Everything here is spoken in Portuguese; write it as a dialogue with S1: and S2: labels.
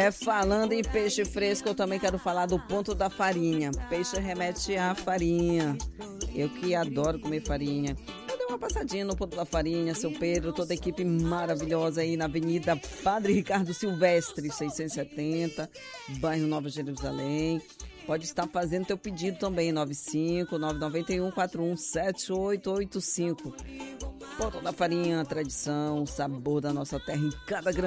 S1: Falando em peixe fresco, eu também quero falar do ponto da farinha. Peixe remete à farinha. Eu que adoro comer farinha. Eu dei uma passadinha no ponto da farinha, seu Pedro, toda a equipe maravilhosa aí na Avenida Padre Ricardo Silvestre, 670, bairro Nova Jerusalém. Pode estar fazendo teu pedido também, 95991417885. Ponto da farinha, tradição, sabor da nossa terra em cada grande